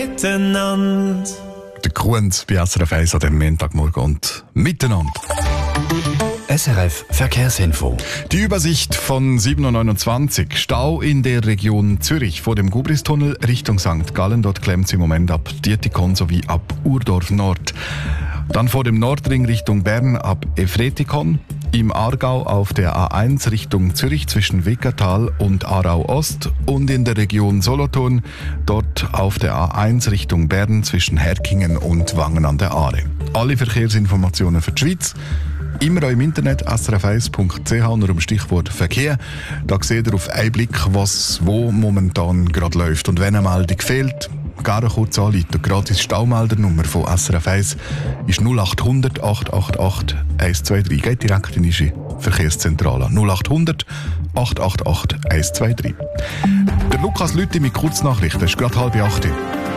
Miteinander. Der Grund bei SRF 1 an dem Montagmorgen und miteinander. SRF Verkehrsinfo. Die Übersicht von 7.29 Uhr. Stau in der Region Zürich vor dem Gubristunnel Richtung St. Gallen. Dort klemmt es im Moment ab Dietikon sowie ab Urdorf Nord. Dann vor dem Nordring Richtung Bern ab Efretikon. Im Aargau auf der A1 Richtung Zürich zwischen Weckertal und Aarau Ost. Und in der Region Solothurn dort auf der A1 Richtung Bern zwischen Herkingen und Wangen an der Aare. Alle Verkehrsinformationen für die Schweiz immer auch im Internet srf1.ch unter dem Stichwort Verkehr. Da seht ihr auf einen Blick, was wo momentan gerade läuft. Und wenn eine Meldung fehlt, gerne kurz anrufen. Die gratis Staumeldernummer von SRF 1 ist 0800 888 123. Geht direkt in unsere Verkehrszentrale. 0800 888 123. Der Lukas Lüthi mit Kurznachrichten. Es ist gerade 7:30.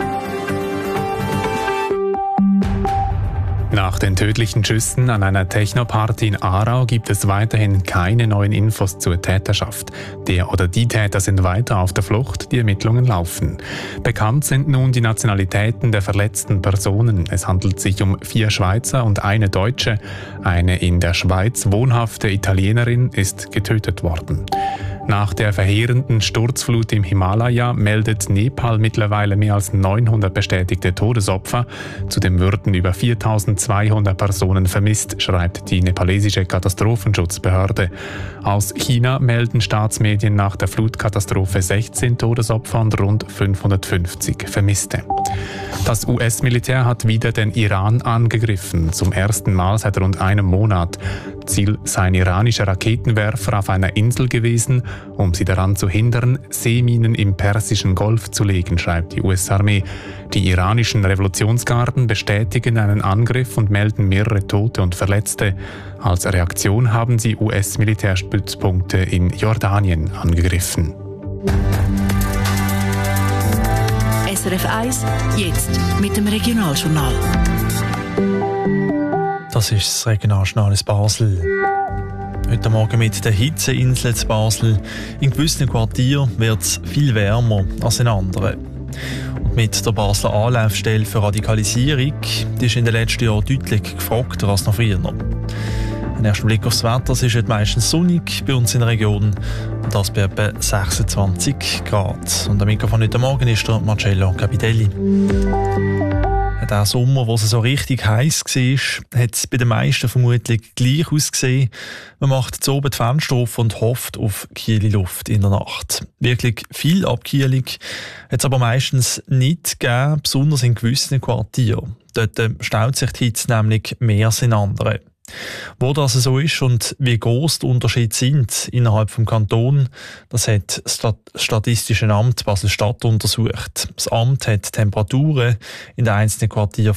Nach den tödlichen Schüssen an einer Techno-Party in Aarau gibt es weiterhin keine neuen Infos zur Täterschaft. Der oder die Täter sind weiter auf der Flucht, die Ermittlungen laufen. Bekannt sind nun die Nationalitäten der verletzten Personen. Es handelt sich um 4 Schweizer und eine Deutsche. Eine in der Schweiz wohnhafte Italienerin ist getötet worden. Nach der verheerenden Sturzflut im Himalaya meldet Nepal mittlerweile mehr als 900 bestätigte Todesopfer. Zudem würden über 4200 Personen vermisst, schreibt die nepalesische Katastrophenschutzbehörde. Aus China melden Staatsmedien nach der Flutkatastrophe 16 Todesopfer und rund 550 Vermisste. Das US-Militär hat wieder den Iran angegriffen, zum ersten Mal seit rund einem Monat. Ziel seien iranische Raketenwerfer auf einer Insel gewesen, um sie daran zu hindern, Seeminen im Persischen Golf zu legen, schreibt die US-Armee. Die iranischen Revolutionsgarden bestätigen einen Angriff und melden mehrere Tote und Verletzte. Als Reaktion haben sie US-Militärstützpunkte in Jordanien angegriffen. SRF 1, jetzt mit dem Regionaljournal. Das ist das Regionaljournal in Basel. Heute Morgen mit der Hitzeinsel in Basel. In gewissen Quartieren wird es viel wärmer als in anderen. Und mit der Basler Anlaufstelle für Radikalisierung, die ist in den letzten Jahren deutlich gefragter als noch früher. Ein erster Blick aufs Wetter: Es ist heute meistens sonnig bei uns in der Region. Und das bei etwa 26 Grad. Und am Mikrofon heute Morgen ist der Marcello Capitelli. Der Sommer, wo es so richtig heiß war, hat es bei den meisten vermutlich gleich ausgesehen. Man macht zu oben die Fenster auf und hofft auf kühle Luft in der Nacht. Wirklich viel Abkühlung hat es aber meistens nicht gegeben, besonders in gewissen Quartieren. Dort staut sich die Hitze nämlich mehr als in anderen. Wo das so ist und wie gross die Unterschiede sind innerhalb des Kantons, das hat das Statistische Amt Basel-Stadt untersucht. Das Amt hat Temperaturen in den einzelnen Quartieren